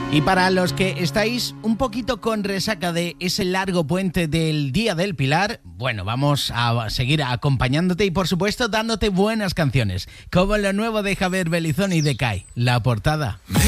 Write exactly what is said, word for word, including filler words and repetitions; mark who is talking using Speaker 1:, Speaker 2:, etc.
Speaker 1: Y para los que estáis un poquito con resaca de ese largo puente del Día del Pilar, bueno, vamos a seguir acompañándote y por supuesto dándote buenas canciones, como lo nuevo de Javier Belizón y de Kai, La Portada.